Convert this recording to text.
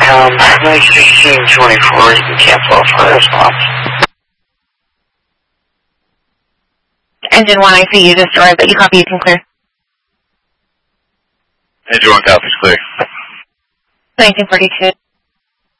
Really 1624, you can cancel for response. Engine 1, I see you just arrived, but you copy, you can clear. Engine 1 copies, clear. 1942.